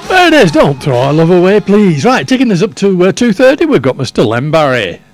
There it is. Don't throw our love away, please. Right, taking us up to 2:30. We've got Mr. Len Barry.